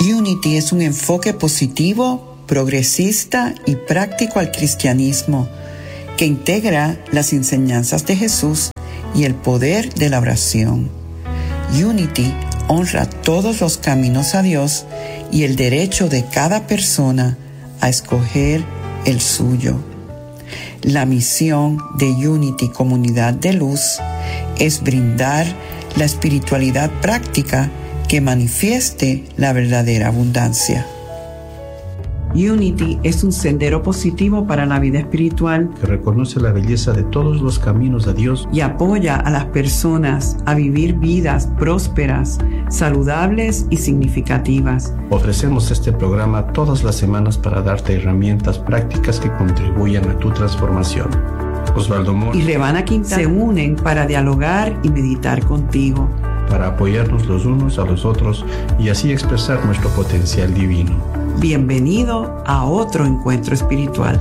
Unity es un enfoque positivo, progresista y práctico al cristianismo que integra las enseñanzas de Jesús y el poder de la oración. Unity honra todos los caminos a Dios y el derecho de cada persona a escoger el suyo. La misión de Unity Comunidad de Luz es brindar la espiritualidad práctica que manifieste la verdadera abundancia. Unity es un sendero positivo para la vida espiritual que reconoce la belleza de todos los caminos de Dios y apoya a las personas a vivir vidas prósperas, saludables y significativas. Ofrecemos este programa todas las semanas para darte herramientas prácticas que contribuyan a tu transformación. Osvaldo Mora y Revana Quintana se unen para dialogar y meditar contigo, para apoyarnos los unos a los otros y así expresar nuestro potencial divino. Bienvenido a otro encuentro espiritual.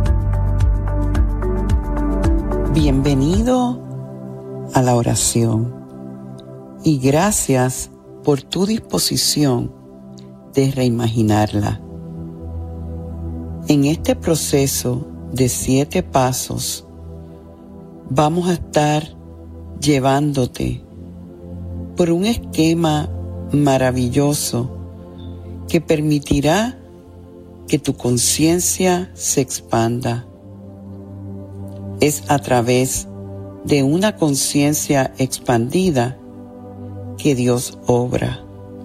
Bienvenido a la oración y gracias por tu disposición de reimaginarla. En este proceso de 7 pasos vamos a estar llevándote por un esquema maravilloso que permitirá que tu conciencia se expanda. Es a través de una conciencia expandida que Dios obra.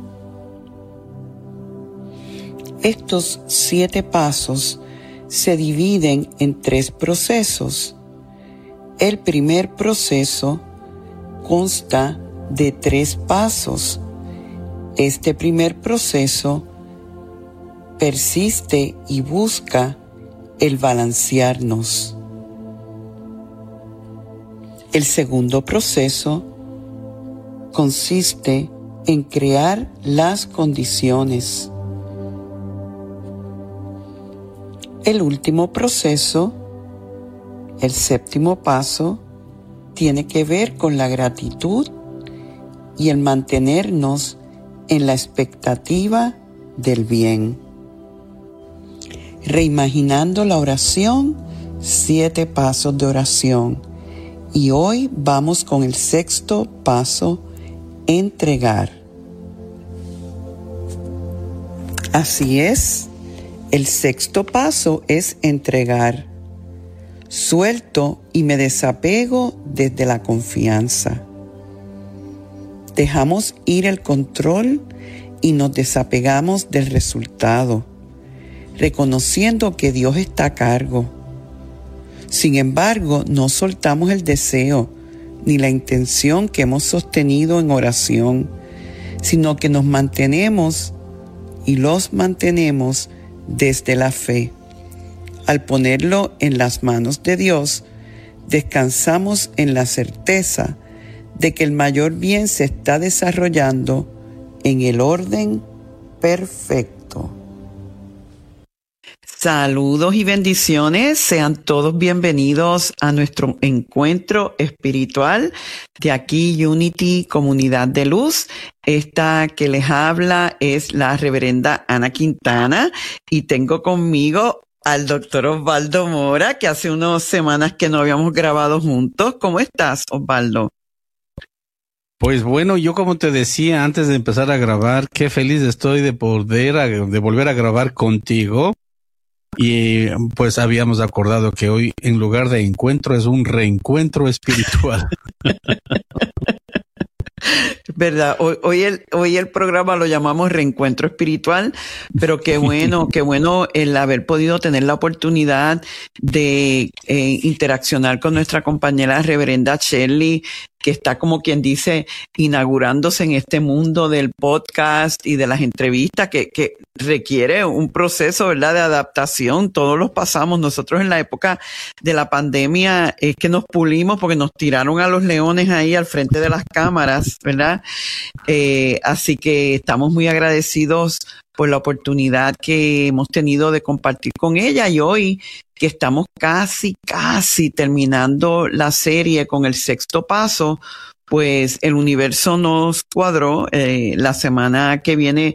Estos 7 pasos se dividen en 3 procesos. El primer proceso consta de 3 pasos. Este primer proceso persiste y busca el balancearnos. El segundo proceso consiste en crear las condiciones. El último proceso, el séptimo paso, tiene que ver con la gratitud y el mantenernos en la expectativa del bien. Reimaginando la oración, 7 pasos de oración. Y hoy vamos con el 6º paso, entregar. Así es, el 6º paso es entregar. Suelto y me desapego desde la confianza. Dejamos ir el control y nos desapegamos del resultado, reconociendo que Dios está a cargo. Sin embargo, no soltamos el deseo ni la intención que hemos sostenido en oración, sino que nos mantenemos y los mantenemos desde la fe. Al ponerlo en las manos de Dios, descansamos en la certeza de que el mayor bien se está desarrollando en el orden perfecto. Saludos y bendiciones, sean todos bienvenidos a nuestro encuentro espiritual de aquí Unity Comunidad de Luz. Esta que les habla es la reverenda Ana Quintana y tengo conmigo al doctor Osvaldo Mora, que hace unas semanas que no habíamos grabado juntos. ¿Cómo estás, Osvaldo? Pues bueno, yo como te decía antes de empezar a grabar, qué feliz estoy de volver a grabar contigo. Y pues habíamos acordado que hoy en lugar de encuentro es un reencuentro espiritual. Verdad, hoy el programa lo llamamos Reencuentro Espiritual, pero qué bueno el haber podido tener la oportunidad de interaccionar con nuestra compañera reverenda Shirley, que está, como quien dice, inaugurándose en este mundo del podcast y de las entrevistas que requiere un proceso, ¿verdad?, de adaptación. Todos los pasamos. Nosotros en la época de la pandemia es que nos pulimos porque nos tiraron a los leones ahí al frente de las cámaras, ¿verdad? Así que estamos muy agradecidos por la oportunidad que hemos tenido de compartir con ella, y hoy que estamos casi terminando la serie con el 6º paso, pues el universo nos cuadró. La semana que viene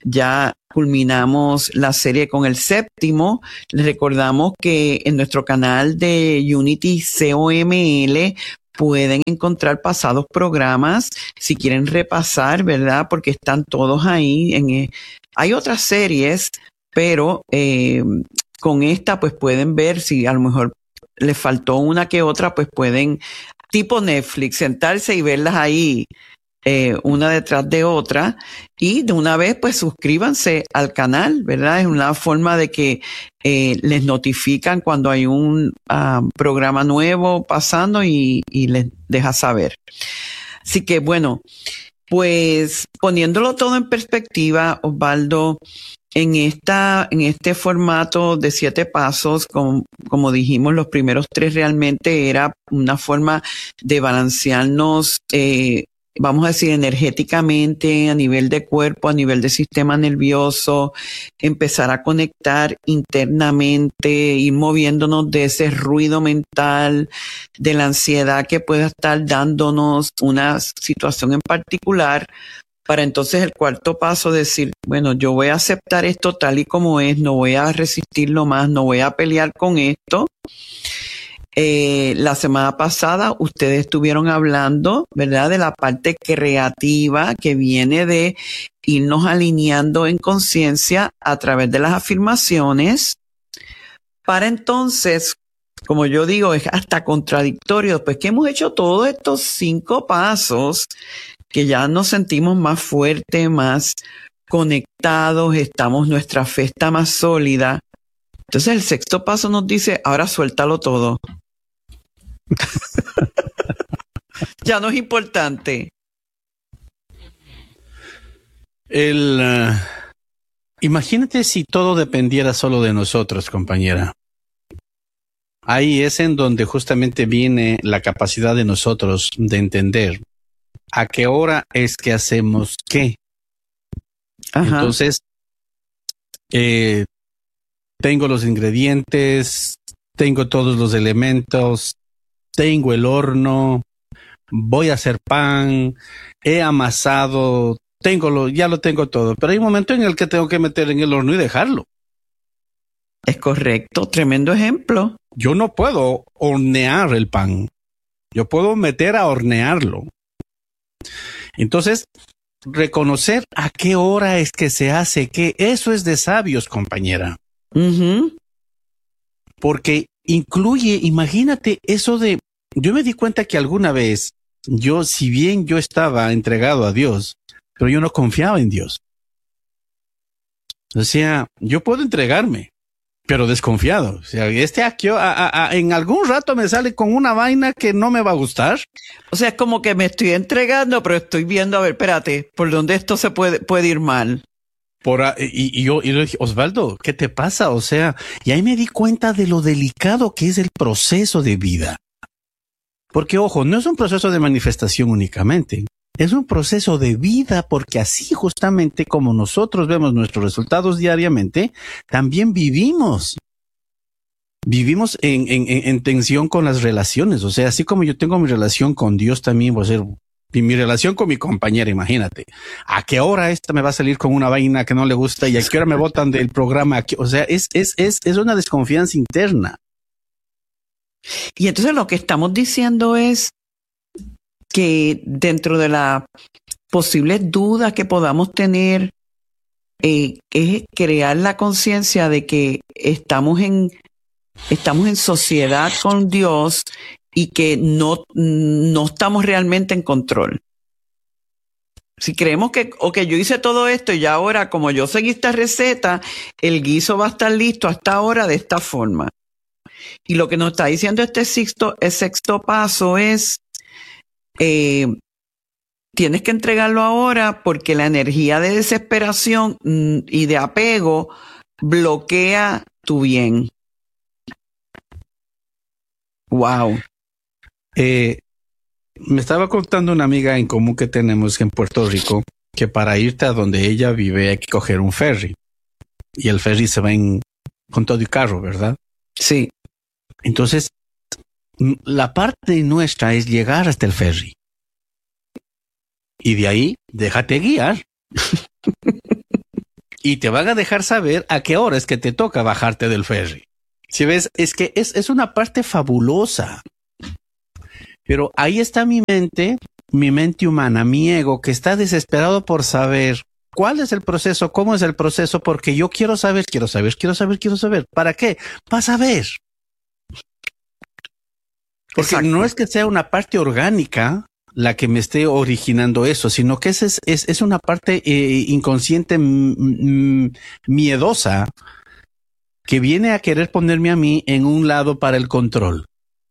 ya culminamos la serie con el 7º. Les recordamos que en nuestro canal de Unity COML pueden encontrar pasados programas si quieren repasar, ¿verdad? Porque están todos ahí. Hay otras series, pero con esta pues pueden ver si a lo mejor les faltó una que otra, pues pueden, tipo Netflix, sentarse y verlas ahí, una detrás de otra, y de una vez pues suscríbanse al canal, ¿verdad? Es una forma de que les notifican cuando hay un programa nuevo pasando y les deja saber. Así que bueno, pues poniéndolo todo en perspectiva, Osvaldo, en este formato de 7 pasos, como dijimos, los primeros 3 realmente era una forma de balancearnos, vamos a decir, energéticamente, a nivel de cuerpo, a nivel de sistema nervioso, empezar a conectar internamente, ir moviéndonos de ese ruido mental, de la ansiedad que pueda estar dándonos una situación en particular, para entonces el 4º paso decir, bueno, yo voy a aceptar esto tal y como es, no voy a resistirlo más, no voy a pelear con esto. La semana pasada ustedes estuvieron hablando, ¿verdad?, de la parte creativa que viene de irnos alineando en conciencia a través de las afirmaciones, para entonces, como yo digo, es hasta contradictorio, pues que hemos hecho todos estos 5 pasos, que ya nos sentimos más fuertes, más conectados, nuestra fe está más sólida. Entonces el 6º paso nos dice, ahora suéltalo todo. Ya no es importante. Imagínate si todo dependiera solo de nosotros, compañera. Ahí es en donde justamente viene la capacidad de nosotros de entender a qué hora es que hacemos qué. Ajá. Entonces, tengo los ingredientes, tengo todos los elementos, tengo el horno, voy a hacer pan, he amasado, ya lo tengo todo, pero hay un momento en el que tengo que meter en el horno y dejarlo. Es correcto, tremendo ejemplo. Yo no puedo hornear el pan, yo puedo meter a hornearlo. Entonces, reconocer a qué hora es que se hace qué, eso es de sabios, compañera. Uh-huh. Porque incluye, imagínate eso de, yo me di cuenta que alguna vez, si bien yo estaba entregado a Dios, pero yo no confiaba en Dios. O sea, yo puedo entregarme, pero desconfiado. O sea, aquí en algún rato me sale con una vaina que no me va a gustar. O sea, es como que me estoy entregando, pero estoy viendo, a ver, espérate, ¿por dónde esto se puede ir mal? Y yo le dije, Osvaldo, ¿qué te pasa? O sea, y ahí me di cuenta de lo delicado que es el proceso de vida. Porque, ojo, no es un proceso de manifestación únicamente. Es un proceso de vida, porque así justamente como nosotros vemos nuestros resultados diariamente, también vivimos en tensión con las relaciones. O sea, así como yo tengo mi relación con Dios, también voy a hacer mi relación con mi compañera. Imagínate, ¿a qué hora esta me va a salir con una vaina que no le gusta y a qué hora me botan del programa? O sea, es una desconfianza interna. Y entonces lo que estamos diciendo es que dentro de las posibles dudas que podamos tener, es crear la conciencia de que estamos en sociedad con Dios y que no estamos realmente en control. Si creemos que, yo hice todo esto y ya ahora, como yo seguí esta receta, el guiso va a estar listo hasta ahora de esta forma. Y lo que nos está diciendo el sexto paso es, tienes que entregarlo ahora porque la energía de desesperación y de apego bloquea tu bien. Wow. Me estaba contando una amiga en común que tenemos en Puerto Rico que para irte a donde ella vive hay que coger un ferry. Y el ferry se va con todo el carro, ¿verdad? Sí. Entonces, la parte nuestra es llegar hasta el ferry. Y de ahí, déjate guiar. y te van a dejar saber a qué hora es que te toca bajarte del ferry. Si ves, es que es una parte fabulosa. Pero ahí está mi mente humana, mi ego, que está desesperado por saber cuál es el proceso, cómo es el proceso, porque yo quiero saber. ¿Para qué? Para saber. Porque Exacto. no es que sea una parte orgánica la que me esté originando eso, sino que es una parte inconsciente, miedosa, que viene a querer ponerme a mí en un lado para el control.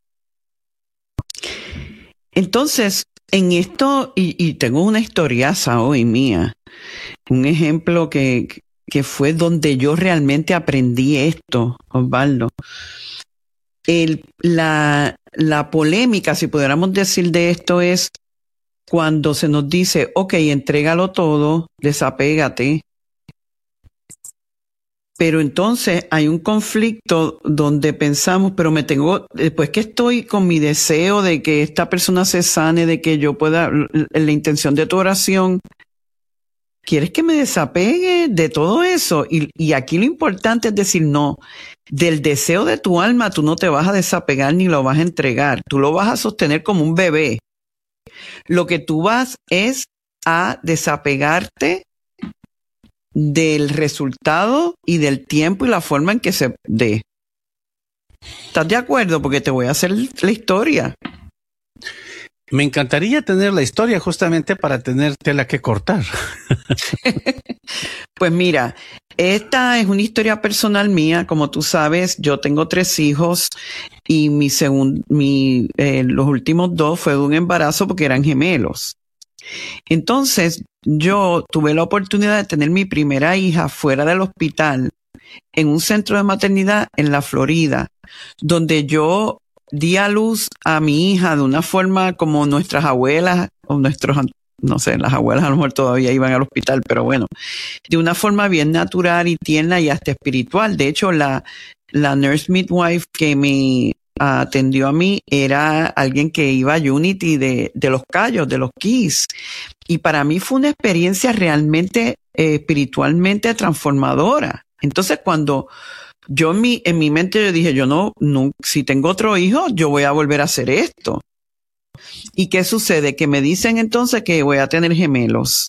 Entonces, en esto, y tengo una historiaza hoy mía, un ejemplo que fue donde yo realmente aprendí esto, Osvaldo. La polémica, si pudiéramos decir de esto, es cuando se nos dice, ok, entrégalo todo, desapégate. Pero entonces hay un conflicto donde pensamos, pero después que estoy con mi deseo de que esta persona se sane, de que yo pueda, la intención de tu oración, ¿quieres que me desapegue de todo eso? Y aquí lo importante es decir, no, del deseo de tu alma tú no te vas a desapegar ni lo vas a entregar, tú lo vas a sostener como un bebé. Lo que tú vas es a desapegarte del resultado y del tiempo y la forma en que se dé. ¿Estás de acuerdo? Porque te voy a hacer la historia. Me encantaría tener la historia justamente para tener tela que cortar. Pues mira, esta es una historia personal mía. Como tú sabes, yo tengo 3 hijos y los últimos 2 fue de un embarazo porque eran gemelos. Entonces, yo tuve la oportunidad de tener mi primera hija fuera del hospital en un centro de maternidad en la Florida, donde yo di a luz a mi hija de una forma como nuestras abuelas o no sé, las abuelas a lo mejor todavía iban al hospital, pero bueno, de una forma bien natural y tierna y hasta espiritual. De hecho, la nurse midwife que me atendió a mí era alguien que iba a Unity de Los Cayos, de los Keys. Y para mí fue una experiencia realmente espiritualmente transformadora. Entonces, cuando yo en mi mente yo dije, yo no, si tengo otro hijo, yo voy a volver a hacer esto. ¿Y qué sucede? Que me dicen entonces que voy a tener gemelos.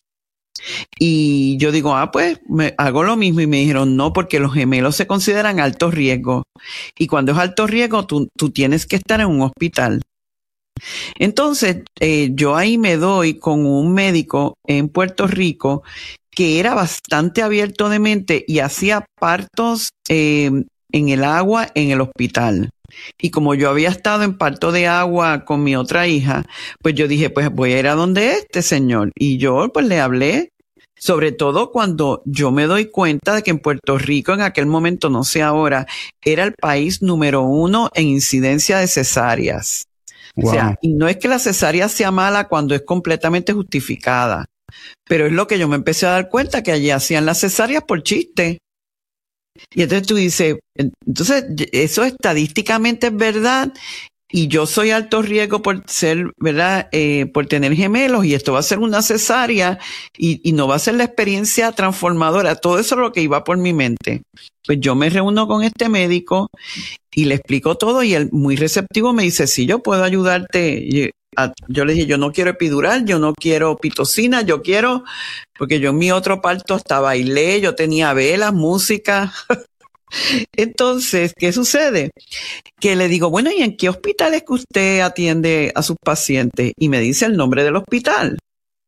Y yo digo, pues hago lo mismo. Y me dijeron, no, porque los gemelos se consideran alto riesgo. Y cuando es alto riesgo, tú tienes que estar en un hospital. Entonces, yo ahí me doy con un médico en Puerto Rico que era bastante abierto de mente y hacía partos en el agua en el hospital. Y como yo había estado en parto de agua con mi otra hija, pues yo dije, pues voy a ir a donde este señor. Y yo pues le hablé, sobre todo cuando yo me doy cuenta de que en Puerto Rico en aquel momento, no sé ahora, era el país número 1 en incidencia de cesáreas. Wow. O sea, y no es que la cesárea sea mala cuando es completamente justificada, pero es lo que yo me empecé a dar cuenta, que allí hacían las cesáreas por chiste. Y entonces tú dices, entonces eso estadísticamente es verdad y yo soy alto riesgo por ser, ¿verdad? Por tener gemelos y esto va a ser una cesárea y no va a ser la experiencia transformadora. Todo eso es lo que iba por mi mente. Pues yo me reúno con este médico y le explico todo y él muy receptivo me dice, sí, yo puedo ayudarte. Yo le dije, yo no quiero epidural, yo no quiero pitocina, yo quiero, porque yo en mi otro parto hasta bailé, yo tenía velas, música. Entonces, ¿qué sucede? Que le digo, bueno, ¿y en qué hospital es que usted atiende a sus pacientes? Y me dice el nombre del hospital.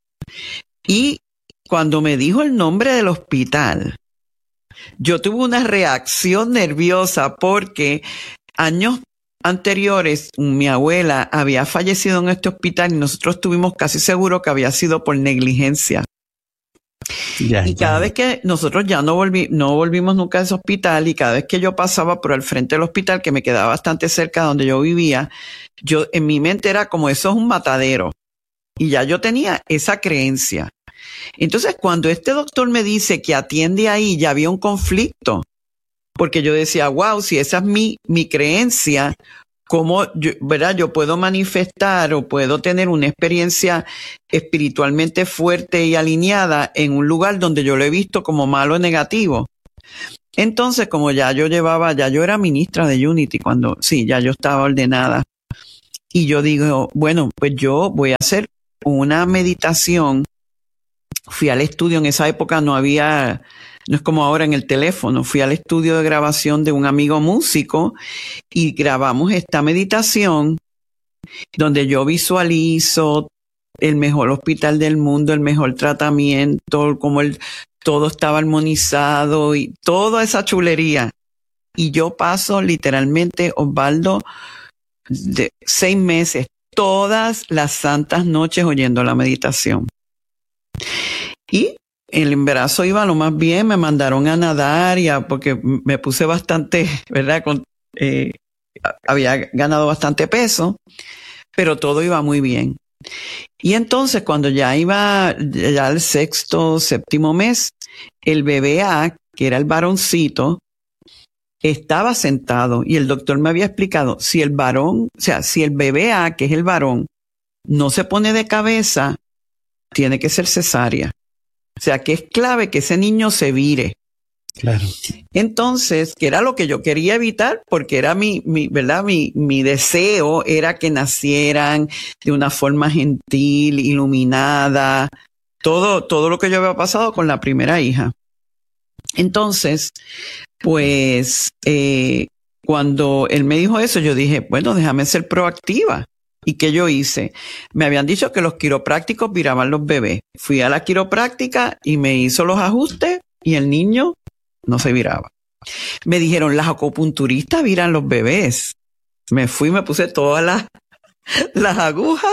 Y cuando me dijo el nombre del hospital, yo tuve una reacción nerviosa porque años anteriores, mi abuela había fallecido en este hospital y nosotros estuvimos casi seguros que había sido por negligencia. Y cada vez que nosotros ya no volvimos nunca a ese hospital y cada vez que yo pasaba por el frente del hospital, que me quedaba bastante cerca de donde yo vivía, yo en mi mente era como eso es un matadero. Y ya yo tenía esa creencia. Entonces, cuando este doctor me dice que atiende ahí, ya había un conflicto. Porque yo decía, wow, si esa es mi creencia, cómo yo, ¿verdad? Yo puedo manifestar o puedo tener una experiencia espiritualmente fuerte y alineada en un lugar donde yo lo he visto como malo o negativo. Entonces, como ya yo era ministra de Unity ya yo estaba ordenada. Y yo digo, bueno, pues yo voy a hacer una meditación. Fui al estudio, en esa época no es como ahora en el teléfono. Fui al estudio de grabación de un amigo músico y grabamos esta meditación donde yo visualizo el mejor hospital del mundo, el mejor tratamiento, como todo estaba armonizado y toda esa chulería. Y yo paso literalmente, Osvaldo, de 6 meses, todas las santas noches oyendo la meditación. Y el embarazo iba lo más bien, me mandaron a nadar porque me puse bastante, ¿verdad? Había ganado bastante peso, pero todo iba muy bien. Y entonces cuando ya iba al 6º, 7º mes, el bebé A, que era el varoncito, estaba sentado y el doctor me había explicado, si el bebé A, que es el varón, no se pone de cabeza, tiene que ser cesárea. O sea, que es clave que ese niño se vire. Claro. Entonces, que era lo que yo quería evitar, porque era ¿verdad? Mi deseo era que nacieran de una forma gentil, iluminada, todo lo que yo había pasado con la primera hija. Entonces, pues, cuando él me dijo eso, yo dije, bueno, déjame ser proactiva. ¿Y qué yo hice? Me habían dicho que los quiroprácticos viraban los bebés. Fui a la quiropráctica y me hizo los ajustes y el niño no se viraba. Me dijeron, las acupunturistas viran los bebés. Me fui, me puse todas las agujas.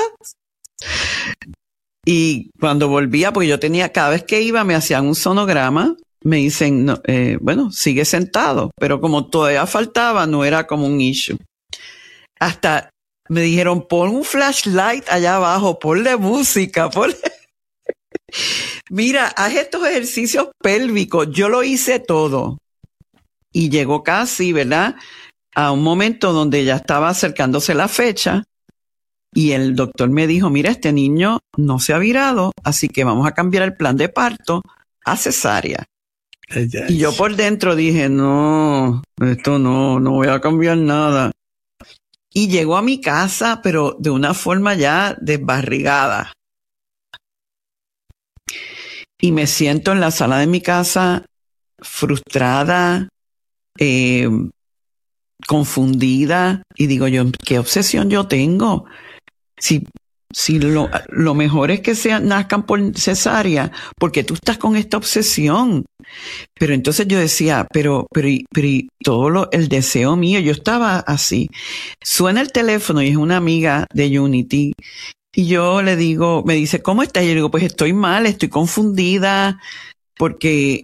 Y cuando volvía, porque yo cada vez que iba me hacían un sonograma, me dicen, no, bueno, sigue sentado. Pero como todavía faltaba, no era como un issue. Hasta me dijeron, pon un flashlight allá abajo, ponle música, Mira, haz estos ejercicios pélvicos. Yo lo hice todo. Y llegó casi, ¿verdad?, a un momento donde ya estaba acercándose la fecha. Y el doctor me dijo, mira, este niño no se ha virado, así que vamos a cambiar el plan de parto a cesárea. Y yo por dentro dije, no, esto no voy a cambiar nada. Y llegó a mi casa, pero de una forma ya desbarrigada. Y me siento en la sala de mi casa frustrada, confundida, y digo yo, ¿qué obsesión yo tengo? Si lo mejor es que nazcan por cesárea, porque tú estás con esta obsesión. Pero entonces yo decía, pero todo el deseo mío, yo estaba así. Suena el teléfono y es una amiga de Unity. Y yo le digo, me dice, ¿cómo estás? Y yo le digo, pues estoy mal, estoy confundida, porque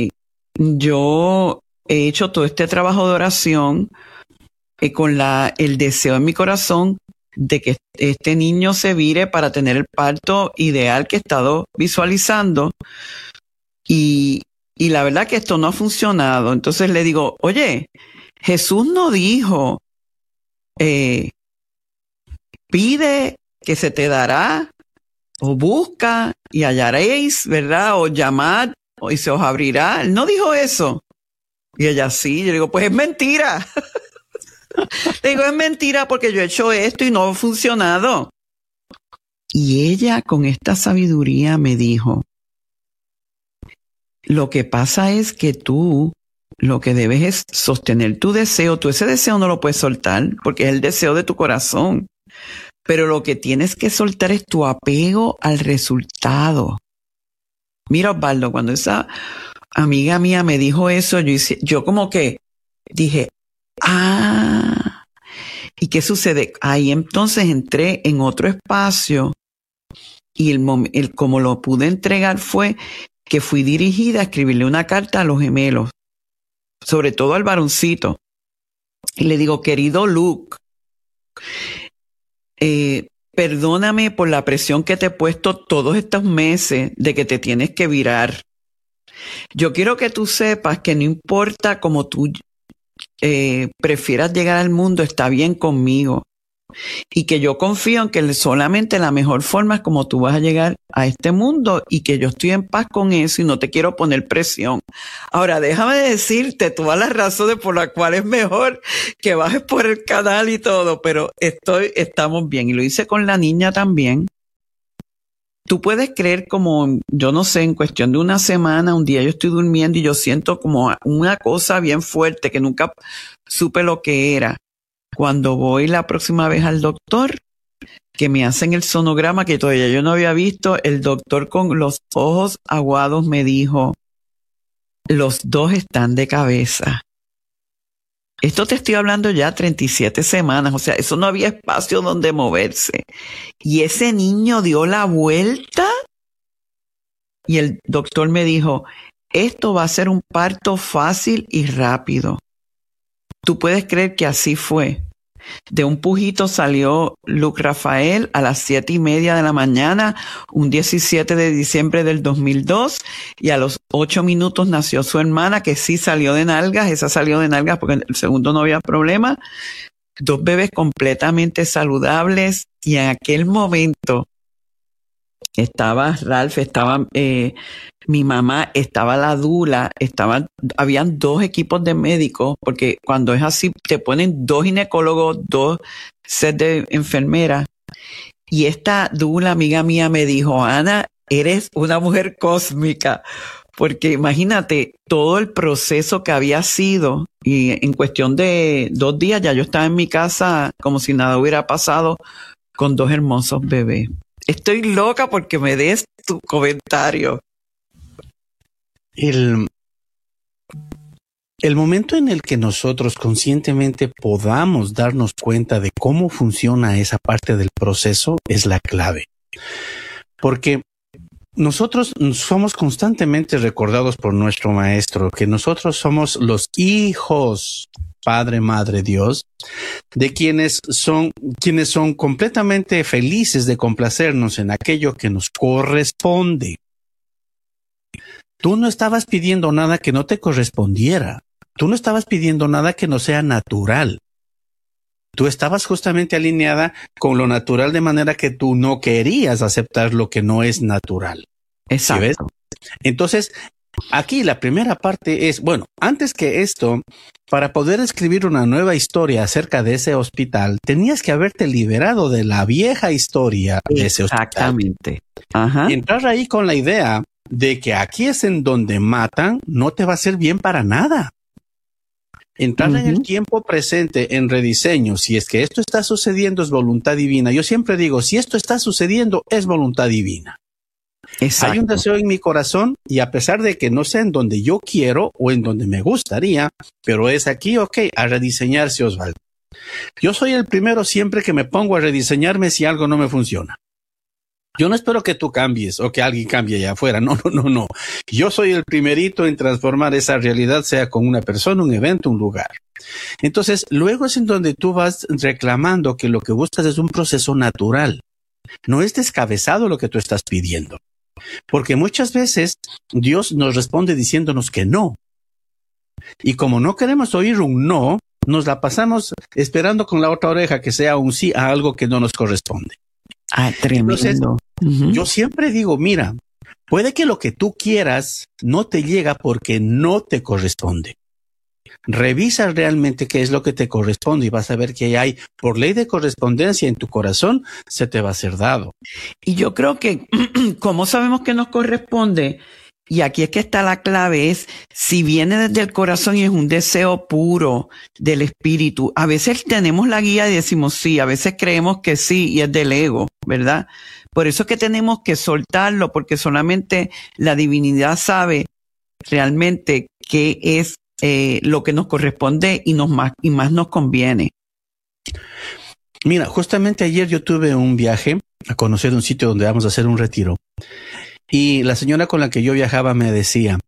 yo he hecho todo este trabajo de oración con el deseo en mi corazón de que este niño se vire para tener el parto ideal que he estado visualizando. Y la verdad que esto no ha funcionado. Entonces le digo, oye, Jesús no dijo, pide que se te dará, o busca y hallaréis, ¿verdad? O llamad y se os abrirá. Él no dijo eso. Y ella sí. Yo digo, pues es mentira. Le digo, es mentira porque yo he hecho esto y no ha funcionado. Y ella con esta sabiduría me dijo, lo que pasa es que tú lo que debes es sostener tu deseo. Tú ese deseo no lo puedes soltar porque es el deseo de tu corazón. Pero lo que tienes que soltar es tu apego al resultado. Mira, Osvaldo, cuando esa amiga mía me dijo eso, yo como que dije, ¿y qué sucede? Ahí entonces entré en otro espacio y como lo pude entregar fue que fui dirigida a escribirle una carta a los gemelos, sobre todo al varoncito. Y le digo, querido Luke, perdóname por la presión que te he puesto todos estos meses de que te tienes que virar. Yo quiero que tú sepas que no importa cómo tú prefieras llegar al mundo está bien conmigo. Y que yo confío en que solamente la mejor forma es como tú vas a llegar a este mundo y que yo estoy en paz con eso y no te quiero poner presión. Ahora, déjame decirte todas las razones por las cuales es mejor que bajes por el canal y todo, pero estamos bien. Y lo hice con la niña también. Tú puedes creer como, yo no sé, en cuestión de una semana, un día yo estoy durmiendo y yo siento como una cosa bien fuerte que nunca supe lo que era. Cuando voy la próxima vez al doctor, que me hacen el sonograma que todavía yo no había visto, el doctor con los ojos aguados me dijo, los dos están de cabeza. Esto te estoy hablando ya 37 semanas, o sea, eso no había espacio donde moverse. Y ese niño dio la vuelta y el doctor me dijo, esto va a ser un parto fácil y rápido. Tú puedes creer que así fue. De un pujito salió Luke Rafael a las 7:30 de la mañana, un 17 de diciembre del 2002, y a los 8 minutos nació su hermana, que sí salió de nalgas, esa salió de nalgas porque en el segundo no había problema. 2 bebés completamente saludables, y en aquel momento estaba Ralph, estaba mi mamá, estaba la dula, habían 2 equipos de médicos, porque cuando es así te ponen 2 ginecólogos, 2 sets de enfermeras. Y esta dula, amiga mía, me dijo, Ana, eres una mujer cósmica, porque imagínate todo el proceso que había sido, y en cuestión de 2 días ya yo estaba en mi casa como si nada hubiera pasado, con 2 hermosos bebés. Estoy loca porque me des tu comentario. El momento en el que nosotros conscientemente podamos darnos cuenta de cómo funciona esa parte del proceso es la clave. Porque nosotros somos constantemente recordados por nuestro maestro que nosotros somos los hijos, Padre, Madre, Dios, de quienes son completamente felices de complacernos en aquello que nos corresponde. Tú no estabas pidiendo nada que no te correspondiera. Tú no estabas pidiendo nada que no sea natural. Tú estabas justamente alineada con lo natural de manera que tú no querías aceptar lo que no es natural. Exacto. ¿Sí ves? Entonces, aquí la primera parte es, bueno, antes que esto, para poder escribir una nueva historia acerca de ese hospital, tenías que haberte liberado de la vieja historia de ese hospital. Exactamente. Ajá. Entrar ahí con la idea de que aquí es en donde matan, no te va a hacer bien para nada. Entrar en el tiempo presente, en rediseño, si es que esto está sucediendo, es voluntad divina. Yo siempre digo, si esto está sucediendo, es voluntad divina. Exacto. Hay un deseo en mi corazón y a pesar de que no sea en donde yo quiero o en donde me gustaría, pero es aquí, ok, a rediseñarse, Osvaldo. Yo soy el primero siempre que me pongo a rediseñarme si algo no me funciona. Yo no espero que tú cambies o que alguien cambie allá afuera. No. Yo soy el primerito en transformar esa realidad, sea con una persona, un evento, un lugar. Entonces, luego es en donde tú vas reclamando que lo que buscas es un proceso natural. No es descabezado lo que tú estás pidiendo. Porque muchas veces Dios nos responde diciéndonos que no. Y como no queremos oír un no, nos la pasamos esperando con la otra oreja que sea un sí a algo que no nos corresponde. Ah, tremendo. Entonces, yo siempre digo, mira, puede que lo que tú quieras no te llega porque no te corresponde. Revisa realmente qué es lo que te corresponde y vas a ver que hay, por ley de correspondencia en tu corazón, se te va a ser dado. Y yo creo que, ¿cómo sabemos que nos corresponde? Y aquí es que está la clave, es si viene desde el corazón y es un deseo puro del espíritu. A veces tenemos la guía y decimos sí, a veces creemos que sí y es del ego, ¿verdad? Por eso es que tenemos que soltarlo, porque solamente la divinidad sabe realmente qué es lo que nos corresponde y más nos conviene. Mira, justamente ayer yo tuve un viaje a conocer un sitio donde vamos a hacer un retiro. Y la señora con la que yo viajaba me decía,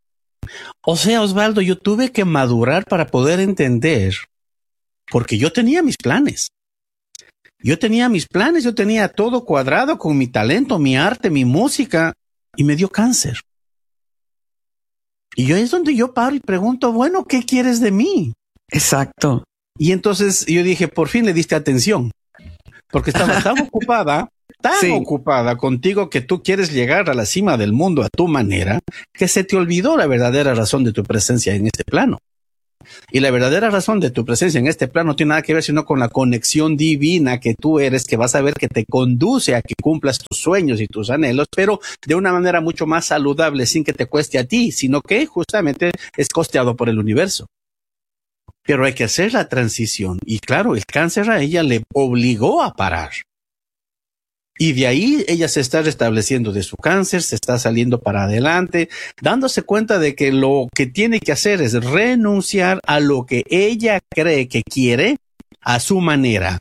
o sea, Osvaldo, yo tuve que madurar para poder entender, porque yo tenía mis planes. Yo tenía todo cuadrado con mi talento, mi arte, mi música, y me dio cáncer. Y yo es donde yo paro y pregunto, bueno, ¿qué quieres de mí? Exacto. Y entonces yo dije, por fin le diste atención, porque estaba tan ocupada contigo que tú quieres llegar a la cima del mundo a tu manera, que se te olvidó la verdadera razón de tu presencia en este plano. Y la verdadera razón de tu presencia en este plano no tiene nada que ver sino con la conexión divina que tú eres, que vas a ver que te conduce a que cumplas tus sueños y tus anhelos, pero de una manera mucho más saludable, sin que te cueste a ti, sino que justamente es costeado por el universo. Pero hay que hacer la transición. Y claro, el cáncer a ella le obligó a parar. Y de ahí ella se está restableciendo de su cáncer, se está saliendo para adelante, dándose cuenta de que lo que tiene que hacer es renunciar a lo que ella cree que quiere a su manera.